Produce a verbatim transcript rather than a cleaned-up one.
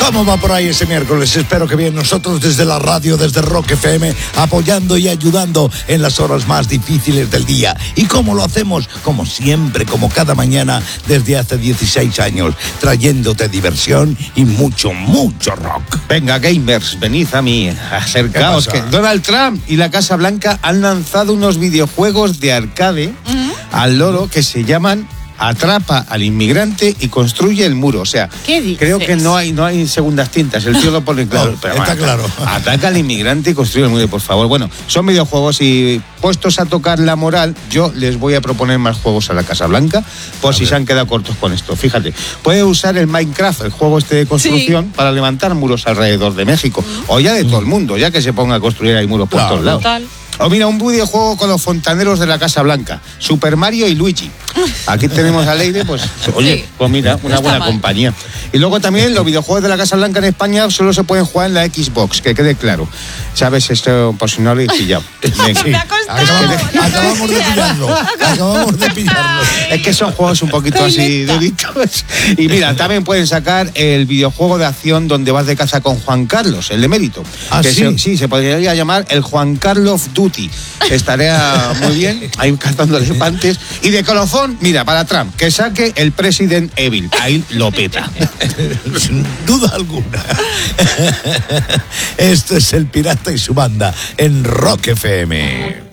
¿Cómo va por ahí ese miércoles? Espero que bien. Nosotros desde la radio, desde Rock F M, apoyando y ayudando en las horas más difíciles del día. ¿Y cómo lo hacemos? Como siempre, como cada mañana, desde hace dieciséis años, trayéndote diversión y mucho, mucho rock. Venga, gamers, venid a mí, acercaos, que Donald Trump y la Casa Blanca han lanzado unos videojuegos de arcade uh-huh. al loro que se llaman Atrapa al inmigrante y construye el muro. O sea, creo que no hay no hay segundas tintas. El tío lo pone claro. No, pero está bueno, claro. Ataca al inmigrante y construye el muro, por favor. Bueno, son videojuegos y puestos a tocar la moral, yo les voy a proponer más juegos a la Casa Blanca, por a si ver. se han quedado cortos con esto. Fíjate, puede usar el Minecraft, el juego este de construcción, sí. para levantar muros alrededor de México. Mm. O ya de todo el mundo, ya que se ponga a construir ahí muros claro, por todos lados. Total. O mira, un videojuego con los fontaneros de la Casa Blanca, Super Mario y Luigi. Aquí tenemos a Leire, pues, oye, sí. pues mira, una no buena mal. compañía. Y luego también los videojuegos de la Casa Blanca en España solo se pueden jugar en la Xbox, que quede claro. ¿Sabes? Esto, por si no lo he pillado. Me ha costado. Acabamos, acabamos de pillarlo. Acabamos de pillarlo. Es que son juegos un poquito así duritos. Y mira, también pueden sacar el videojuego de acción donde vas de caza con Juan Carlos, el de mérito. ¿Ah, que sí? Se, sí, se podría llamar el Juan Carlos Duty. Estaría muy bien, ahí cazando elefantes. Y de colofón, mira, para Trump, que saque el President Evil. Ahí lo peta. Sin duda alguna. Esto es El Pirata y su banda en Rock F M.